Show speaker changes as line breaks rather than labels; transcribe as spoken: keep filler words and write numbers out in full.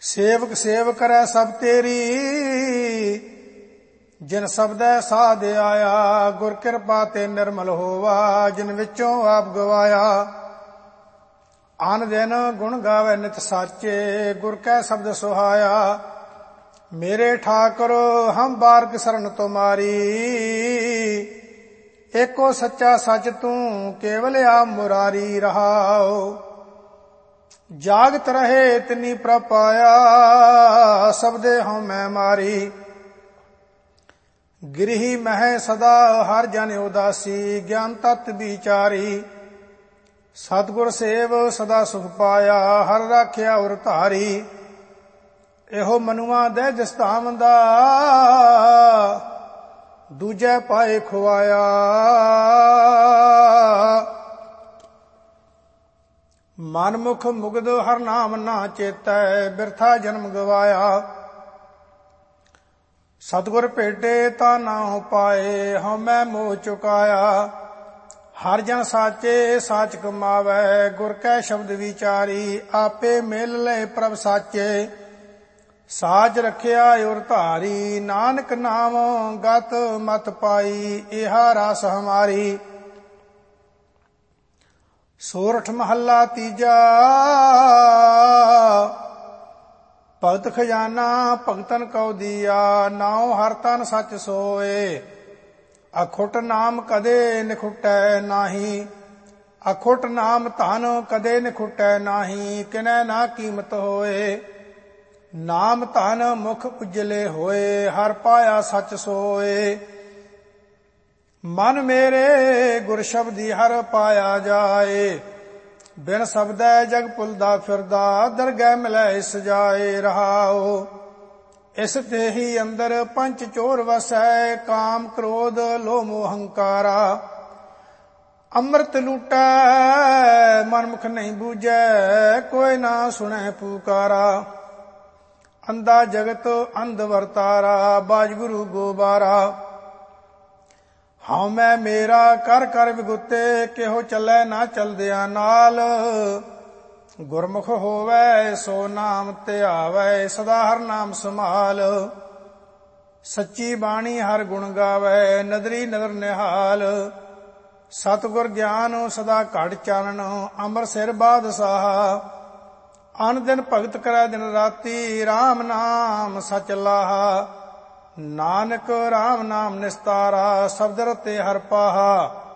सेवक सेव करै सब तेरी, जिन शब्दै साध आया। गुर कृपा ते निर्मल होवा, जिन विचों आप गवाया। आन दिन गुण गावे नित साचे, गुर कै शब्द सुहाया। मेरे ठाकुर हम बारक शरण तुम्हारी, एको सच्चा सच तू केवल आप मुरारी। रहाओ जागत रहे इतनी प्रपाया, शब्दे हों मैं मारी। गिरही मह सदा हर जन उदासी, ज्ञान तत्व विचारी। सतगुर सेव सदा सुख पाया, हर राख्या उर धारी। एहो मनुआ दे जसतावंदा, दूजे पाए खुआया। मनमुख मुग्ध हर नाम ना चेतै, बिरथा जन्म गवाया। सतगुर भेटे ता ना हो पाए, हमै मोह चुकाया। हर जन साचे साच कमावै, गुर कै शब्द विचारी। आपे मिल ले प्रभ साचे, साच रखिया उर धारी। नानक नाम गत मत पाई, इहा रास हमारी। सोरठ महला तीजा, भगत खजाना भगतन कौ दिया। नाउ हर तन सच सोए, अखुट नाम कदे निखुटै नाही। अखुट नाम धन कदे निखुटै नाही, किनै ना कीमत होए। नाम धन मुख उजले होए, हर पाया सच सोए। मन मेरे गुर शब्दी हर पाया जाए, बिन शब्दै जग भुलदा फिरदा। दरगह मिलै इस जाए। रहाओ इस ते ही अंदर पंच चोर वसै, काम क्रोध लोभ मोह हंकारा। अमृत लूटै मनमुख नहीं बूझै, कोई ना सुनै पुकारा। अंधा जगत अंध वरतारा, बाजगुरु गोबारा। हाँ मैं मेरा कर कर विगुते, केहो चलै ना चलदिया नाल। गुरमुख होवै सो नाम ध्यावै, सदा हर नाम संभाल। सच्ची बाणी हर गुण गावै, नदरी नदर निहाल। सतगुर ज्ञान सदा घट चानन, अमर सिर बादशाह। अन दिन भगत करै दिन राती, राम नाम सच लाहा। नानक राम नाम निस्तारा, शब्द रते हर पाहा।